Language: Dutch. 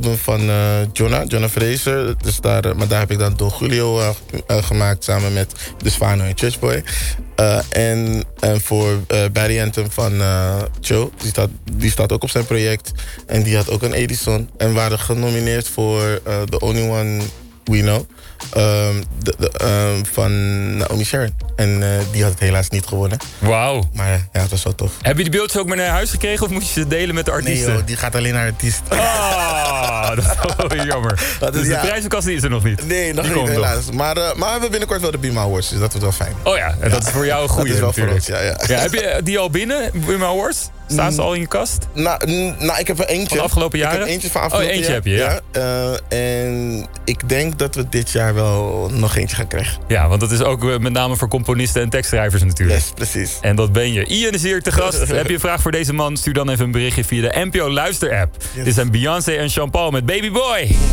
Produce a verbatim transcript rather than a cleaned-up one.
album van uh, Jonna, Jonna Fraser. Dus daar, uh, maar daar heb ik dan Don Julio uh, uh, gemaakt samen met Desfano en Churchboy. Uh, en, en voor uh, Barry Anthem van uh, Joe, die staat, die staat ook op zijn project. En die had ook een Edison. En waren genomineerd voor uh, The Only One We Know. Um, de, de, um, van Naomi Sharon. En uh, die had het helaas niet gewonnen. Wauw. Maar ja, het was wel tof. Heb je die beeldjes ook mee naar huis gekregen of moet je ze delen met de artiesten? Nee joh, die gaat alleen naar artiesten. Ah, dat is wel jammer. Dat is, dus de ja. prijzenkast is er nog niet? Nee, nog die niet komt helaas. Maar, uh, maar we hebben binnenkort wel de Bima Awards, dus dat wordt wel fijn. Oh ja, en ja. dat is voor jou een goede Dat is wel natuurlijk. voor ons, ja, ja. Ja, heb je die al binnen, Bima Awards? Staan ze al in je kast? Nou, nou, ik heb er eentje. Van de afgelopen jaren? Ik heb eentje van afgelopen Oh, eentje jaar. heb je, ja. ja. Uh, en ik denk dat we dit jaar wel nog eentje gaan krijgen. Ja, want dat is ook met name voor componisten en tekstschrijvers natuurlijk. Yes, precies. En dat ben je. Ian is hier te gast. Heb je een vraag voor deze man? Stuur dan even een berichtje via de N P O Luister-app. Yes. Dit zijn Beyoncé en Jean Paul met Baby Boy.